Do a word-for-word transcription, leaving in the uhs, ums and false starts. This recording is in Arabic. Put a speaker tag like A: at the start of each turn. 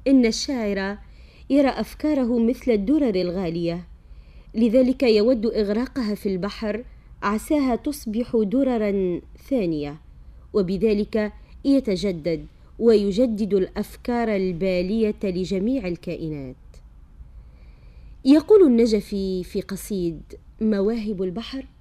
A: إن الشاعر يرى أفكاره مثل الدرر الغالية، لذلك يود إغراقها في البحر عساها تصبح دررا ثانية، وبذلك يتجدد ويجدد الأفكار البالية لجميع الكائنات. يقول النجفي في قصيد مواهب البحر: